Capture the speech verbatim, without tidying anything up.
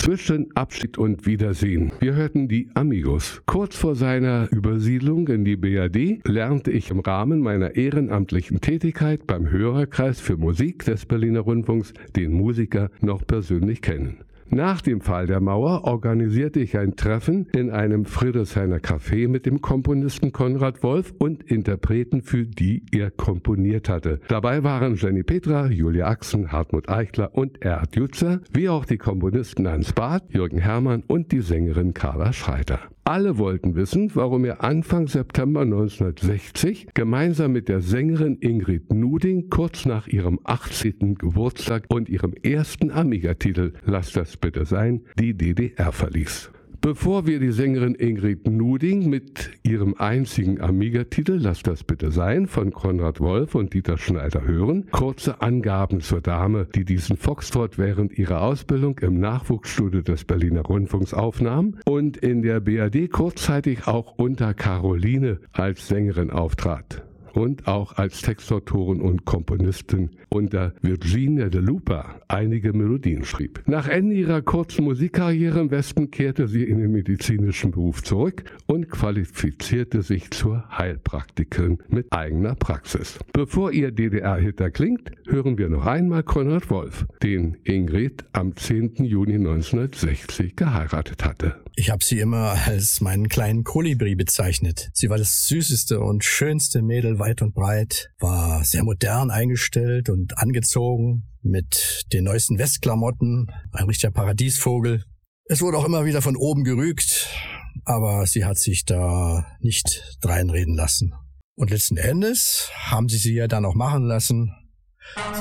Zwischen Abschied und Wiedersehen. Wir hörten die Amigos. Kurz vor seiner Übersiedlung in die B R D lernte ich im Rahmen meiner ehrenamtlichen Tätigkeit beim Hörerkreis für Musik des Berliner Rundfunks den Musiker noch persönlich kennen. Nach dem Fall der Mauer organisierte ich ein Treffen in einem Friedrichshainer Café mit dem Komponisten Konrad Wolf und Interpreten, für die er komponiert hatte. Dabei waren Jenny Petra, Julia Axen, Hartmut Eichler und Erhard Jutzer, wie auch die Komponisten Hans Barth, Jürgen Herrmann und die Sängerin Carla Schreiter. Alle wollten wissen, warum er Anfang September neunzehnhundertsechzig gemeinsam mit der Sängerin Ingrid Nuding kurz nach ihrem achtzehnten Geburtstag und ihrem ersten Amiga-Titel »Lass das bitte sein« die D D R verließ. Bevor wir die Sängerin Ingrid Nuding mit ihrem einzigen Amiga-Titel »Lass das bitte sein« von Konrad Wolf und Dieter Schneider hören, kurze Angaben zur Dame, die diesen Foxtrott während ihrer Ausbildung im Nachwuchsstudio des Berliner Rundfunks aufnahm und in der B R D kurzzeitig auch unter Caroline als Sängerin auftrat. Und auch als Textautorin und Komponistin unter Virginia de Lupa einige Melodien schrieb. Nach Ende ihrer kurzen Musikkarriere im Westen kehrte sie in den medizinischen Beruf zurück und qualifizierte sich zur Heilpraktikerin mit eigener Praxis. Bevor ihr D D R-Hit erklingt, hören wir noch einmal Konrad Wolf, den Ingrid am zehnten Juni neunzehnhundertsechzig geheiratet hatte. Ich habe sie immer als meinen kleinen Kolibri bezeichnet. Sie war das süßeste und schönste Mädel weit und breit, war sehr modern eingestellt und angezogen mit den neuesten Westklamotten, ein richtiger Paradiesvogel. Es wurde auch immer wieder von oben gerügt, aber sie hat sich da nicht dreinreden lassen. Und letzten Endes haben sie sie ja dann auch machen lassen.